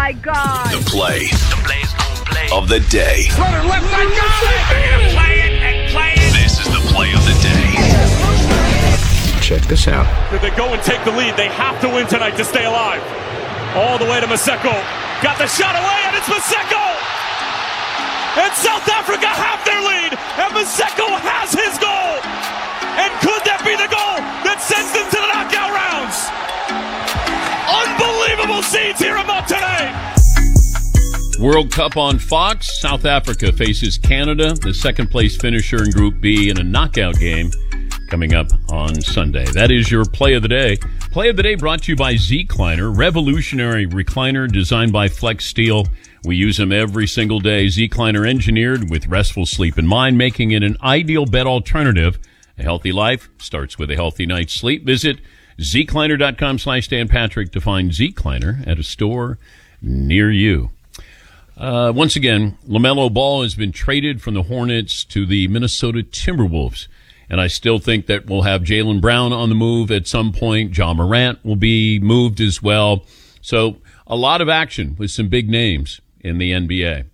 my God. The play of the day. Runner left, I got it! They're going to play it and play it. This is the play of the day. Check this out. Did they go and take the lead? They have to win tonight to stay alive. All the way to Maseko. Got the shot away, and it's Maseko! And South Africa have their lead, and Maseko has his goal! And could that be the goal that sends them to the knockout rounds? Unbelievable scenes here in Monterrey! World Cup on Fox. South Africa faces Canada, the second-place finisher in Group B, in a knockout game coming up on Sunday. That is your Play of the Day. Play of the Day brought to you by Zecliner, revolutionary recliner designed by Flex Steel. We use them every single day. Zecliner engineered with restful sleep in mind, making it an ideal bed alternative. A healthy life starts with a healthy night's sleep. Visit Zecliner.com/Dan Patrick to find Zecliner at a store near you. Once again, LaMelo Ball has been traded from the Hornets to the Minnesota Timberwolves. And I still think that we'll have Jaylen Brown on the move at some point. Ja Morant will be moved as well. So a lot of action with some big names in the NBA.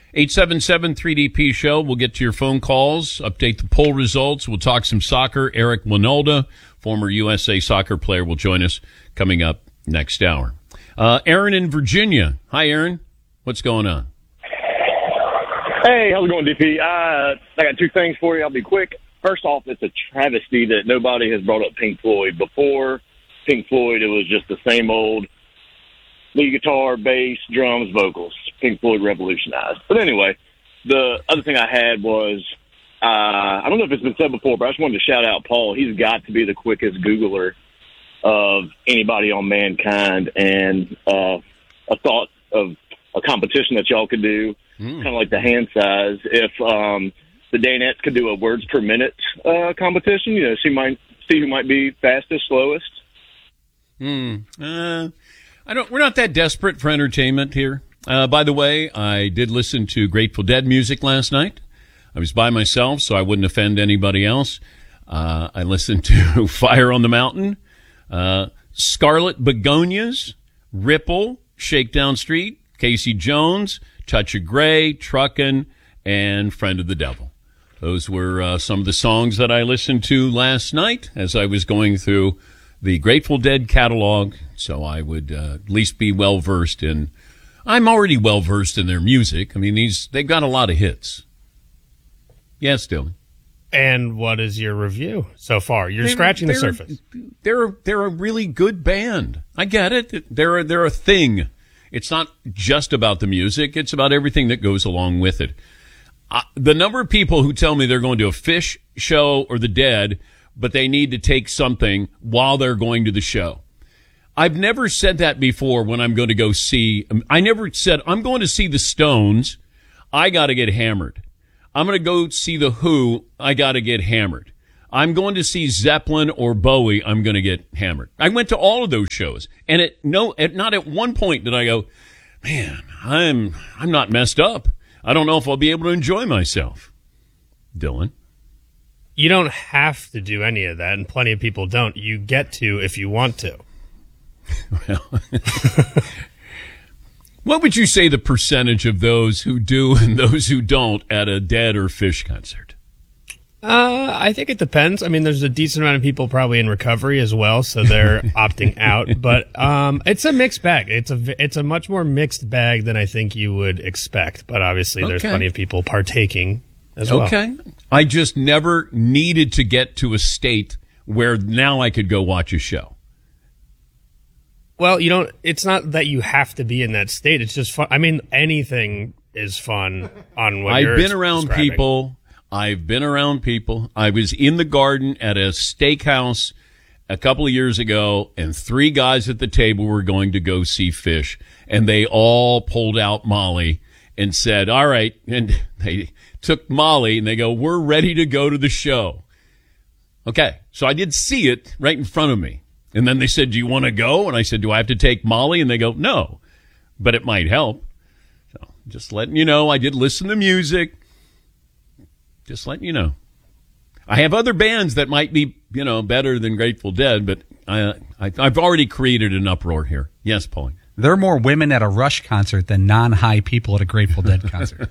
877-3DP show. We'll get to your phone calls, update the poll results. We'll talk some soccer. Eric Winalda, former USA soccer player, will join us coming up next hour. Aaron in Virginia. Hi, Aaron. What's going on? Hey, how's it going, DP? I got two things for you. I'll be quick. First off, it's a travesty that nobody has brought up Pink Floyd. Before Pink Floyd, it was just the same old lead guitar, bass, drums, vocals. Pink Floyd revolutionized. But anyway, the other thing I had was, I don't know if it's been said before, but I just wanted to shout out Paul. He's got to be the quickest Googler of anybody on Mankind, and a thought of a competition that y'all could do, kind of like the hand size. If the Danettes could do a words per minute competition, see who might be fastest, slowest. We're not that desperate for entertainment here. By the way, I did listen to Grateful Dead music last night. I was by myself, so I wouldn't offend anybody else. I listened to Fire on the Mountain, Scarlet Begonias, Ripple, Shakedown Street, Casey Jones, Touch of Grey, Truckin', and Friend of the Devil. Those were some of the songs that I listened to last night as I was going through the Grateful Dead catalog, so I would at least be well-versed in. I'm already well-versed in their music. I mean, they've got a lot of hits. Yes, Dylan. And what is your review so far? You're scratching the surface. They're a really good band. I get it. They're a thing. It's not just about the music. It's about everything that goes along with it. The number of people who tell me they're going to a Fish show or the Dead, but they need to take something while they're going to the show. I've never said that before when I'm going to go see. I never said, I'm going to see the Stones. I got to get hammered. I'm going to go see the Who. I got to get hammered. I'm going to see Zeppelin or Bowie. I'm going to get hammered. I went to all of those shows, and not at one point did I go, man, I'm not messed up. I don't know if I'll be able to enjoy myself. Dylan? You don't have to do any of that, and plenty of people don't. You get to if you want to. Well, what would you say the percentage of those who do and those who don't at a Dead or Fish concert? I think it depends. I mean, there's a decent amount of people probably in recovery as well, so they're opting out. But it's a mixed bag. It's a much more mixed bag than I think you would expect. But obviously, there's plenty of people partaking as well. Okay. I just never needed to get to a state where now I could go watch a show. Well, it's not that you have to be in that state. It's just fun. I mean, anything is fun on what you're I've been around describing. people. I was in the Garden at a steakhouse a couple of years ago, and 3 guys at the table were going to go see Fish, and they all pulled out Molly and said, all right, and they took Molly, and they go, we're ready to go to the show. Okay, so I did see it right in front of me. And then they said, do you want to go? And I said, do I have to take Molly? And they go, no, but it might help. So just letting you know, I did listen to music. Just letting you know. I have other bands that might be, better than Grateful Dead, but I've already created an uproar here. Yes, Paulie. There are more women at a Rush concert than non-high people at a Grateful Dead concert.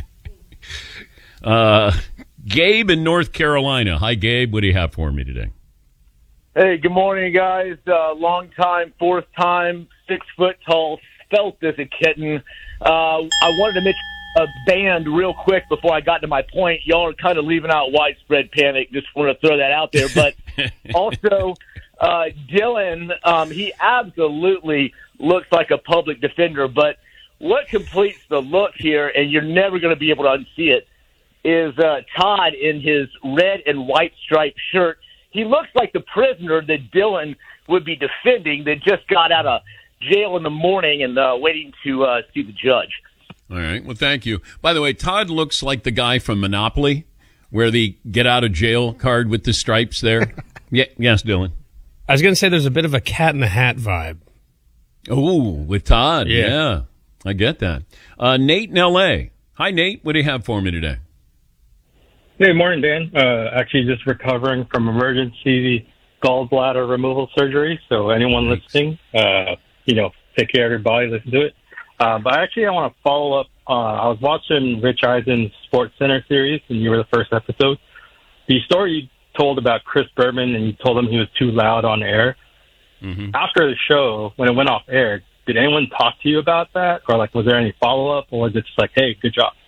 Gabe in North Carolina. Hi, Gabe. What do you have for me today? Hey, good morning, guys. Long time, fourth time, 6 foot tall, felt as a kitten. I wanted to mention a band real quick before I got to my point. Y'all are kind of leaving out Widespread Panic. Just want to throw that out there. But also, Dylan, he absolutely looks like a public defender. But what completes the look here, and you're never going to be able to unsee it, is Todd in his red and white striped shirt. He looks like the prisoner that Dylan would be defending that just got out of jail in the morning and waiting to see the judge. All right. Well, thank you. By the way, Todd looks like the guy from Monopoly, where the get out of jail card with the stripes there. Yes, Dylan. I was going to say there's a bit of a Cat in the Hat vibe. Oh, with Todd. Yeah. I get that. Nate in L.A. Hi, Nate. What do you have for me today? Hey, morning, Dan. Actually, just recovering from emergency gallbladder removal surgery. So anyone listening, take care of your body, listen to it. But actually, I want to follow up. I was watching Rich Eisen's Sports Center series, and you were the first episode. The story you told about Chris Berman, and you told him he was too loud on air. Mm-hmm. After the show, when it went off air, did anyone talk to you about that? Or, was there any follow-up? Or was it just like, hey, good job?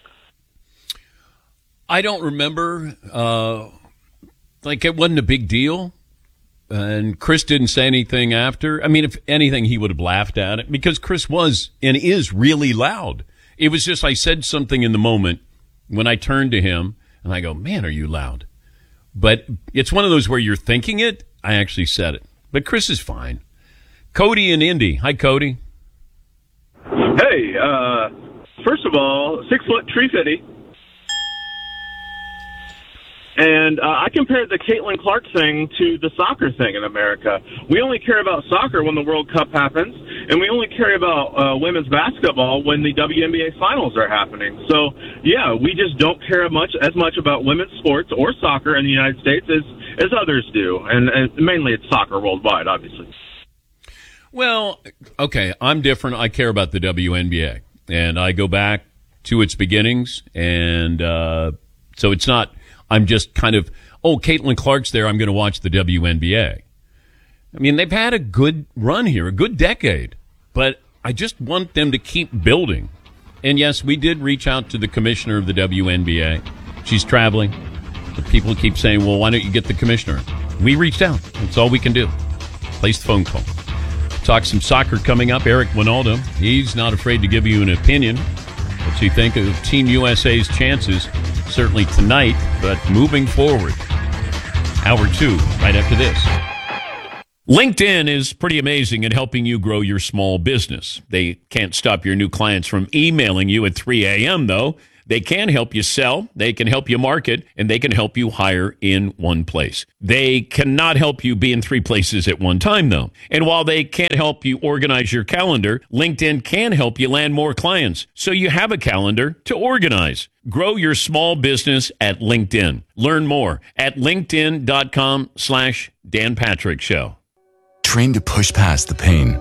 I don't remember. It wasn't a big deal. And Chris didn't say anything after. I mean, if anything, he would have laughed at it because Chris was and is really loud. It was just I said something in the moment when I turned to him and I go, man, are you loud? But it's one of those where you're thinking it. I actually said it. But Chris is fine. Cody in Indy. Hi, Cody. Hey, first of all, 6 foot tree fitty. And I compared the Caitlin Clark thing to the soccer thing in America. We only care about soccer when the World Cup happens, and we only care about women's basketball when the WNBA finals are happening. So, yeah, we just don't care as much about women's sports or soccer in the United States as others do. And mainly it's soccer worldwide, obviously. Well, okay, I'm different. I care about the WNBA, and I go back to its beginnings, and so it's not – I'm just kind of, Caitlin Clark's there, I'm going to watch the WNBA. I mean, they've had a good run here, a good decade, but I just want them to keep building. And yes, we did reach out to the commissioner of the WNBA. She's traveling. But people keep saying, well, why don't you get the commissioner? We reached out. That's all we can do. Place the phone call. Talk some soccer coming up. Eric Winaldo, he's not afraid to give you an opinion. What you think of Team USA's chances, certainly tonight, but moving forward. Hour 2, right after this. LinkedIn is pretty amazing at helping you grow your small business. They can't stop your new clients from emailing you at 3 a.m., though. They can help you sell, they can help you market, and they can help you hire in one place. They cannot help you be in 3 places at one time, though. And while they can't help you organize your calendar, LinkedIn can help you land more clients, so you have a calendar to organize. Grow your small business at LinkedIn. Learn more at linkedin.com/Dan Patrick Show. Trained to push past the pain.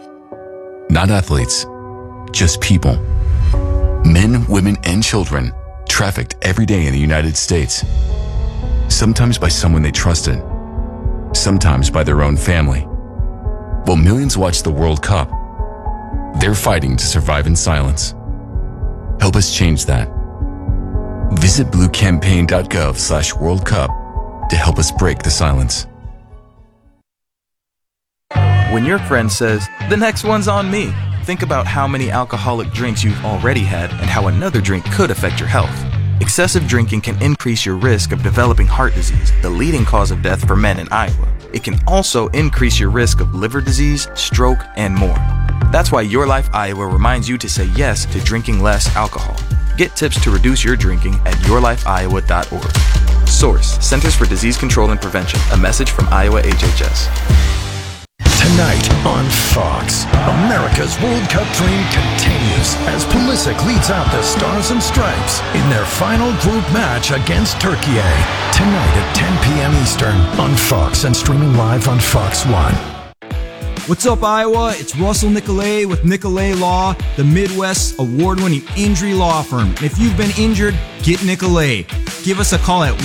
Not athletes, just people. Men, women, and children trafficked every day in the United States. Sometimes by someone they trusted. Sometimes by their own family. While millions watch the World Cup, they're fighting to survive in silence. Help us change that. Visit bluecampaign.gov/World Cup to help us break the silence. When your friend says, the next one's on me, think about how many alcoholic drinks you've already had and how another drink could affect your health. Excessive drinking can increase your risk of developing heart disease, the leading cause of death for men in Iowa. It can also increase your risk of liver disease, stroke, and more. That's why Your Life Iowa reminds you to say yes to drinking less alcohol. Get tips to reduce your drinking at yourlifeiowa.org. Source: Centers for Disease Control and Prevention. A message from Iowa HHS. Tonight on Fox, America's World Cup dream continues as Pulisic leads out the Stars and Stripes in their final group match against Turkey. Tonight at 10 p.m. Eastern on Fox and streaming live on Fox One. What's up, Iowa? It's Russell Nicolay with Nicolay Law, the Midwest's award-winning injury law firm. And if you've been injured, get Nicolay. Give us a call at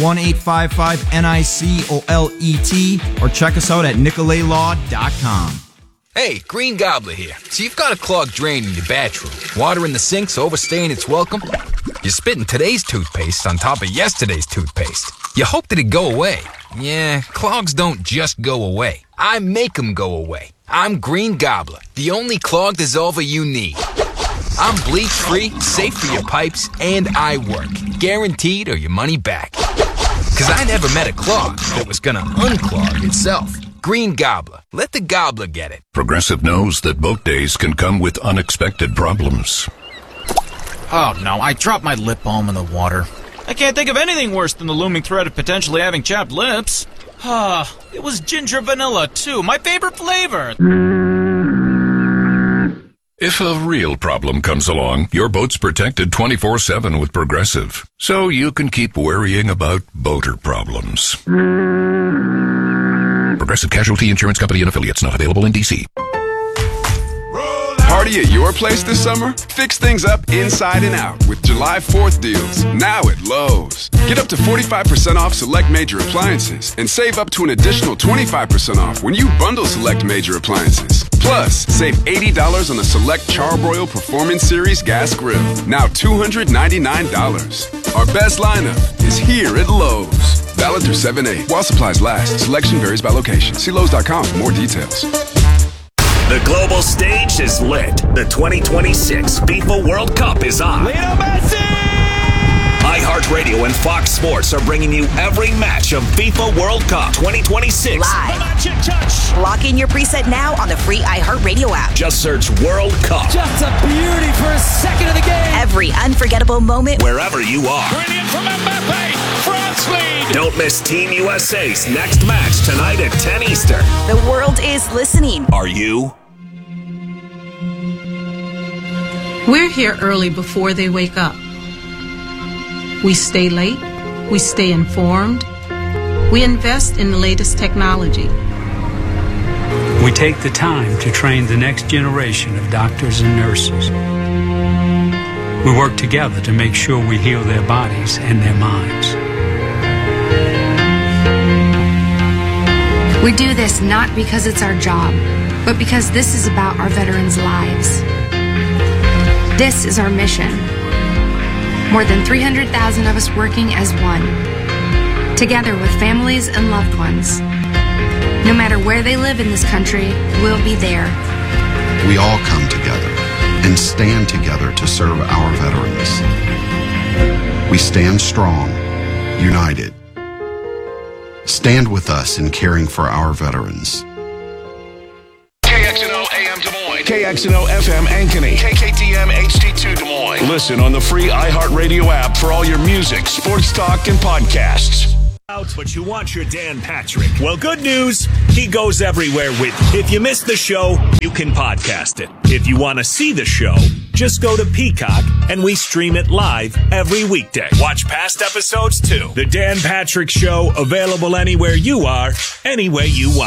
1-855-NICOLET or check us out at nicolaylaw.com. Hey, Green Gobbler here. So you've got a clogged drain in your bathroom. Water in the sink's overstaying its welcome. You're spitting today's toothpaste on top of yesterday's toothpaste. You hope that it go away. Yeah, clogs don't just go away. I make them go away. I'm Green Gobbler, the only clog dissolver you need. I'm bleach-free, safe for your pipes, and I work. Guaranteed or your money back. 'Cause I never met a clog that was gonna unclog itself. Green Gobbler. Let the gobbler get it. Progressive knows that boat days can come with unexpected problems. Oh no, I dropped my lip balm in the water. I can't think of anything worse than the looming threat of potentially having chapped lips. It was ginger vanilla too, my favorite flavor. If a real problem comes along, your boat's protected 24/7 with Progressive, so you can keep worrying about boater problems. Progressive Casualty Insurance Company and Affiliates, not available in D.C. Party at your place this summer? Fix things up inside and out with July 4th deals, now at Lowe's. Get up to 45% off select major appliances and save up to an additional 25% off when you bundle select major appliances. Plus, save $80 on the select Charbroil Performance Series gas grill, now $299. Our best lineup is here at Lowe's. Valid through 7/8. While supplies last, selection varies by location. See Lowe's.com for more details. The global stage is lit. The 2026 FIFA World Cup is on. Lionel Messi! iHeartRadio and Fox Sports are bringing you every match of FIFA World Cup 2026. Live. Lock in your preset now on the free iHeartRadio app. Just search World Cup. Just a beauty for a second of the game. Every unforgettable moment. Wherever you are. Brilliant from Mbappe. France lead. Don't miss Team USA's next match tonight at 10 Eastern. The world is listening. Are you? We're here early before they wake up. We stay late. We stay informed. We invest in the latest technology. We take the time to train the next generation of doctors and nurses. We work together to make sure we heal their bodies and their minds. We do this not because it's our job, but because this is about our veterans' lives. This is our mission. More than 300,000 of us working as one, together with families and loved ones. No matter where they live in this country, we'll be there. We all come together and stand together to serve our veterans. We stand strong, united. Stand with us in caring for our veterans. KXNO AM Des Moines. KXNO FM Ankeny. KKTM HD2 Des Moines. Listen on the free iHeartRadio app for all your music, sports talk, and podcasts. But you want your Dan Patrick. Well, good news. He goes everywhere with you. If you missed the show, you can podcast it. If you want to see the show, just go to Peacock and we stream it live every weekday. Watch past episodes too. The Dan Patrick Show, available anywhere you are, any way you want.